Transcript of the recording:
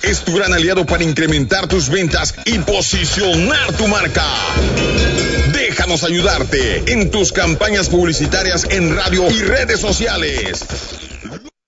es tu gran aliado para incrementar tus ventas y posicionar tu marca. Déjanos ayudarte en tus campañas publicitarias en radio y redes sociales.